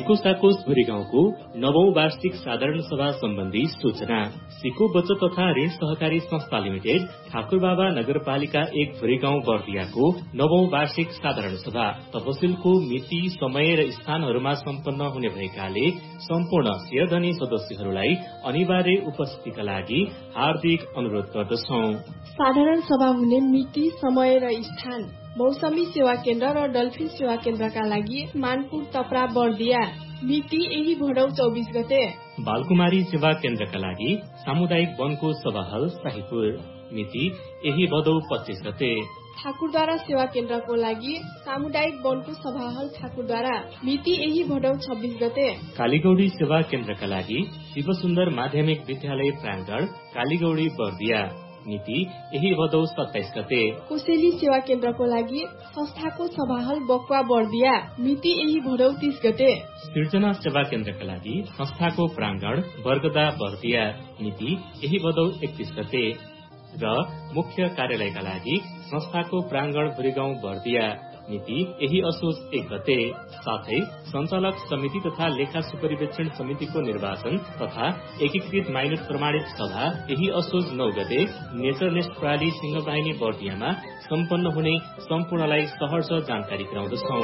सिको साकोस भुरी गाउँको 9औं वार्षिक साधारण सभा सम्बन्धी सूचना। सिको बचत तथा ऋण सहकारी संस्था लिमिटेड ठाकुरबाबा नगरपालिका 1 भुरी गाउँ बर्दियाको 9औं वार्षिक साधारण सभा तपसिलको मिति, समय र स्थानहरूमा सम्पन्न हुने भएकाले सम्पूर्ण शेयरधनी सदस्यहरूलाई अनिवार्य उपस्थितिका लागि हार्दिक अनुरोध गर्दछौं। साधारण सभा हुने मिति, समय र स्थान मौसमी सेवा केन्द्र र डल्फिन सेवा केन्द्रका लागि मानपुर तपरा बर्दिया। मिति यही भदौ 24 गते। बालकुमारी सेवा केन्द्रका लागि सामुदायिक वनको सभाहल शाहीपुर। मिति यही भदौ 25 गते। ठाकुरद्वारा सेवा केन्द्रको लागि सामुदायिक वनको सभाहल ठाकुरद्वारा। मिति यही भदौ 26 गते। कालीगौडी सेवा केन्द्रका लागि शिवसुन्दर माध्यमिक विद्यालय प्राङ्गण कालीगौडी बर्दिया। मिति यही भदौ 27 गते। कोसेली सेवा केन्द्रको लागि संस्थाको सभाहल बक्वा बर्दिया। मिति यही भदौ 30 गते। सृजना सेवा केन्द्रका लागि संस्थाको प्राङ्गण बर्गदा बर्दिया। मिति यही भदौ 31 गते। र मुख्य कार्यालयका लागि संस्थाको प्राङ्गण भुरीगाउँ बर्दिया। मिति यही असोज 1 गते। साथै सञ्चालक समिति तथा लेखा सुपरिवेक्षण समितिको निर्वाचन तथा एकीकृत माइनर प्रमाणित सभा यही असोज 9 गते नेचरनेस्ट प्राली सिंहबाहिनी बर्दियामा सम्पन्न हुने सम्पूर्णलाई सहर्ष जानकारी गराउँदछौं।